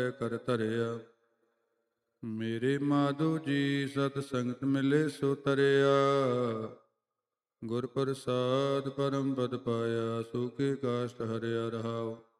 ਕਰ ਧਰਿਆ। ਮੇਰੇ ਮਾਧੋ ਜੀ ਸਤ ਸੰਗਤ ਮਿਲੇ ਸੋ ਤਰਿਆ। ਗੁਰ ਪ੍ਰਸਾਦ ਪਰਮ ਪਦ ਪਾਇਆ, ਸੋ ਕੇ ਕਾਸ਼ਟ ਹਰਿਆ ਰਹਾਉ।